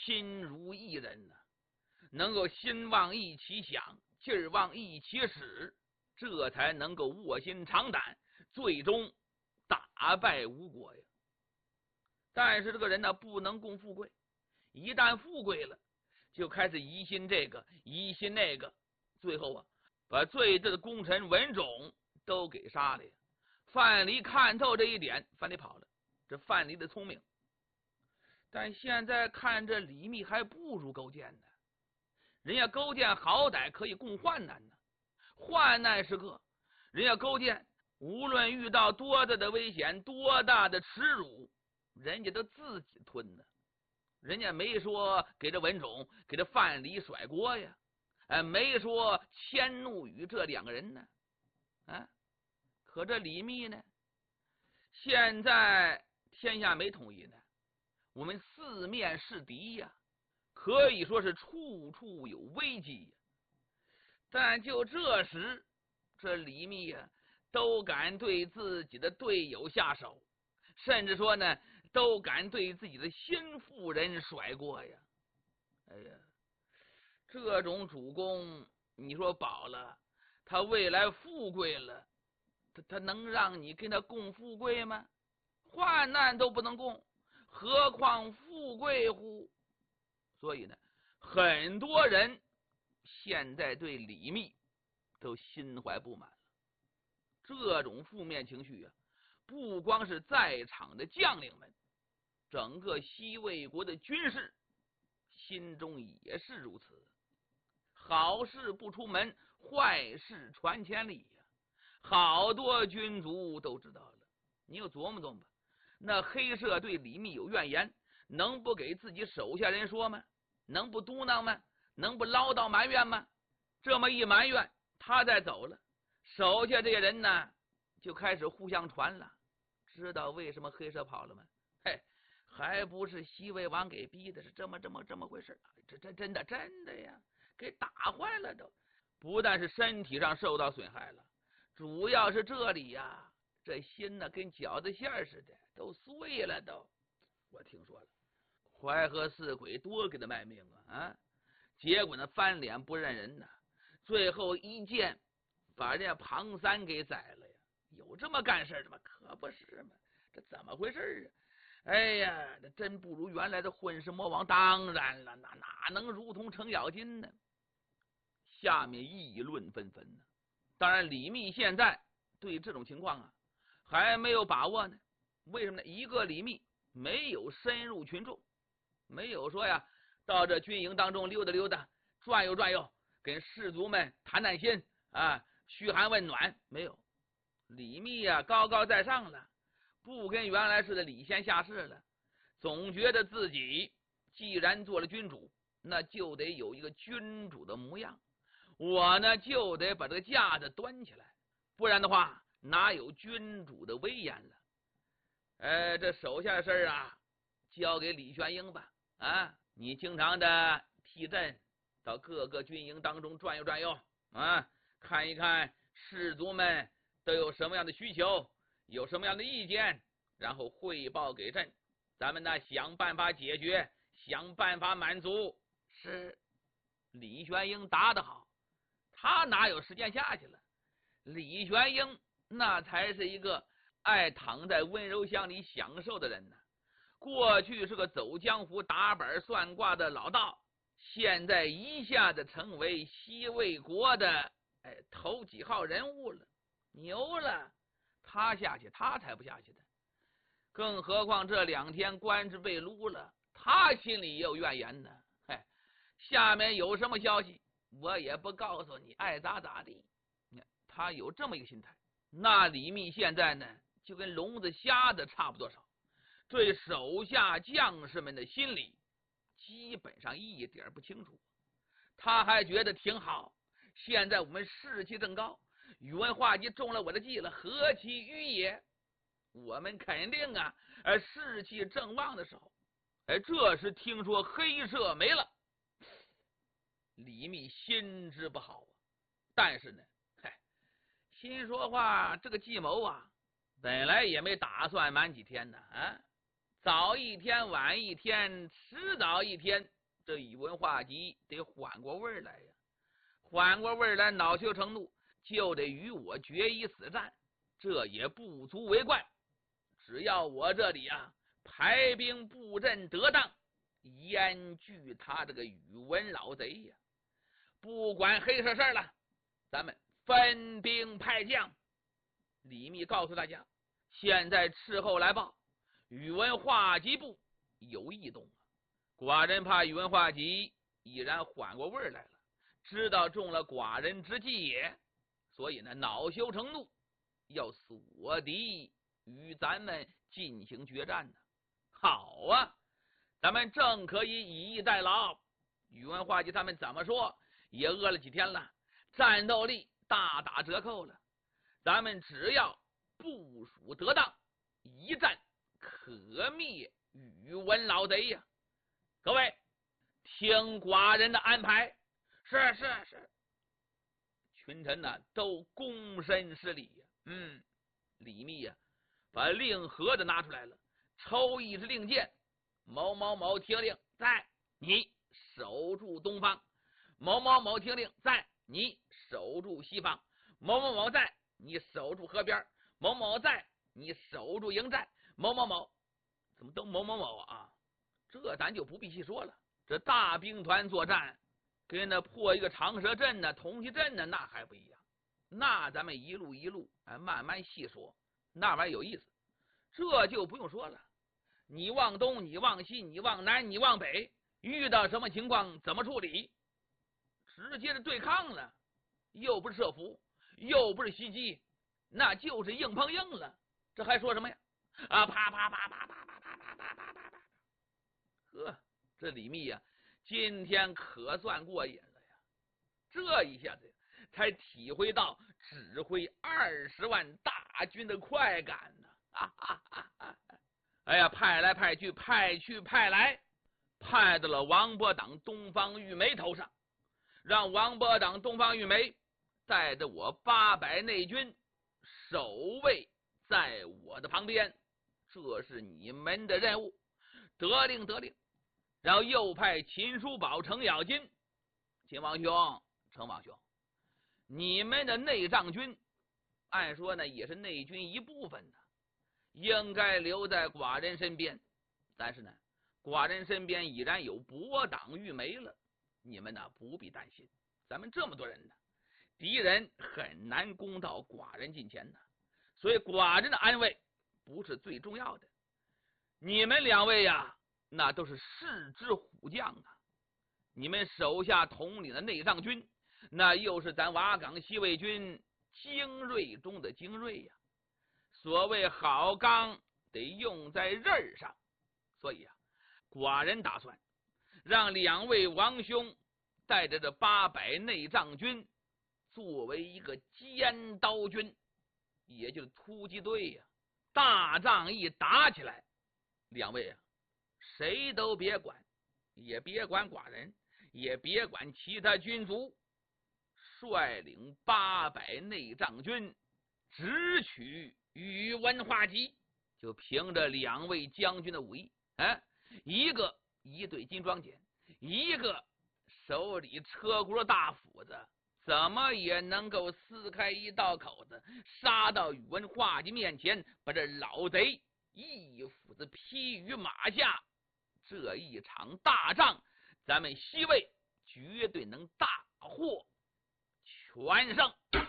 心如一人呢，能够心往一起想，劲儿往一起使，这才能够卧薪尝胆，最终打败吴国呀。但是这个人呢，不能共富贵，一旦富贵了，就开始疑心这个疑心那个，最后啊，把最大的功臣文种都给杀了呀。范蠡看透这一点，范蠡跑了。这范蠡的聪明，但现在看这李密还不如勾践呢。人家勾践好歹可以共患难呢，患难时刻，人家勾践无论遇到多大的危险，多大的耻辱，人家都自己吞呢。人家没说给这文种给这范蠡甩锅呀，没说迁怒于这两个人呢。可这李密呢，现在天下没统一呢，我们四面是敌呀，可以说是处处有危机呀。但就这时，这李密呀，都敢对自己的队友下手，甚至说呢，都敢对自己的心腹人甩锅呀。哎呀，这种主公，你说保了，他未来富贵了，他能让你跟他共富贵吗？患难都不能共，何况富贵乎？所以呢，很多人现在对李密都心怀不满了。这种负面情绪啊，不光是在场的将领们，整个西魏国的军士心中也是如此。好事不出门，坏事传千里呀。好多军卒都知道了，你又琢磨琢磨吧。那黑社对李密有怨言，能不给自己手下人说吗？能不嘟囔吗？能不唠叨埋怨吗？这么一埋怨，他再走了，手下这些人呢，就开始互相传了。知道为什么黑社跑了吗？嘿，还不是西魏王给逼的，是这么回事。这真的呀，给打坏了都。不但是身体上受到损害了，主要是这里呀，这心呢跟饺子馅似的，都碎了都。我听说了，淮河四鬼多给他卖命啊！结果呢，翻脸不认人呢，最后一剑把人家庞三给宰了呀！有这么干事的吗？可不是嘛！这怎么回事啊？哎呀，这真不如原来的混世魔王。当然了，哪能如同程咬金呢？下面议论纷纷呢。当然，李密现在对这种情况啊还没有把握呢。为什么呢？一个李密没有深入群众，没有说呀到这军营当中溜达溜达，转悠转悠，跟士卒们谈心啊，嘘寒问暖，没有。李密呀高高在上了，不跟原来似的礼贤下士了，总觉得自己既然做了君主，那就得有一个君主的模样。我呢就得把这个架子端起来，不然的话哪有君主的威严了？这手下的事啊，交给李玄英吧。你经常的替朕到各个军营当中转悠转悠啊，看一看士卒们都有什么样的需求，有什么样的意见，然后汇报给朕，咱们呢想办法解决，想办法满足。是。李玄英答得好，他哪有时间下去了？李玄英那才是一个爱躺在温柔乡里享受的人呢。过去是个走江湖打板算卦的老道，现在一下子成为西魏国的头几号人物了，牛了。他下去，他才不下去的。更何况这2天官职被撸了，他心里也有怨言呢。下面有什么消息我也不告诉你，爱咋咋地。他有这么一个心态。那李密现在呢就跟聋子瞎子差不多少，对手下将士们的心理基本上一点不清楚。他还觉得挺好，现在我们士气正高，宇文化及中了我的计了，何其愚也！我们肯定啊士气正旺的时候，这时听说黑社没了，李密心知不好啊。但是呢心说话，这个计谋啊本来也没打算满几天呢早一天晚一天，迟早一天，这宇文化及得缓过味儿来呀。缓过味儿来，恼羞成怒，就得与我决一死战，这也不足为怪。只要我这里啊排兵布阵得当，严拒他这个宇文老贼呀。不管黑事了，咱们分兵派将。李密告诉大家，现在斥候来报，宇文化及部有异动啊。寡人怕宇文化及已然缓过味儿来了，知道中了寡人之计也，所以呢恼羞成怒，要锁敌与咱们进行决战呢。好啊，咱们正可以以逸待劳。宇文化及他们怎么说也饿了几天了，战斗力大打折扣了。咱们只要部署得当，一战可灭宇文老贼呀！各位，听寡人的安排。是。群臣呢都躬身施礼呀。李密呀，把令盒子拿出来了，抽一支令箭，某某某听令，在你守住东方；某某某听令，在你守住西方；某某某在你守住河边；某某在你守住营寨；某某某怎么都某某某啊？这咱就不必细说了。这大兵团作战，跟那破一个长蛇阵呢、铜旗阵呢，那还不一样。那咱们一路一路慢慢细说，那玩意儿有意思。这就不用说了，你往东，你往西，你往南，你往北，遇到什么情况怎么处理？直接的对抗了，又不是设伏，又不是袭击，那就是硬碰硬了。这还说什么呀？啊，啪啪啪啪啪啪啪啪啪啪啪！呵，这李密呀，今天可算过瘾了呀！这一下子才体会到指挥20万大军的快感呢！哎呀，派来派去，派去派来，派到了王伯党、东方玉梅头上，让王伯党、东方玉梅带着我800内军守卫在我的旁边，这是你们的任务。得令。然后又派秦叔宝、程咬金，秦王兄、程王兄，你们的内帐军按说呢也是内军一部分呢，应该留在寡人身边。但是呢，寡人身边已然有伯党玉梅了，你们呢不必担心。咱们这么多人呢，敌人很难攻到寡人近前呢，所以寡人的安危不是最重要的。你们2位呀，那都是士之虎将啊！你们手下统领的内帐军，那又是咱瓦岗西卫军精锐中的精锐呀。所谓好钢得用在刃上，所以啊，寡人打算让2位王兄带着这800内帐军作为一个尖刀军，也就是突击队呀。大仗一打起来，2位啊，谁都别管，也别管寡人，也别管其他军卒，率领800内帐军直取宇文化及。就凭着2位将军的武艺，一个一对金装锏，一个手里车轱大斧子，怎么也能够撕开一道口子，杀到宇文化及面前，把这老贼一斧子劈于马下。这一场大仗，咱们西魏绝对能大获全胜。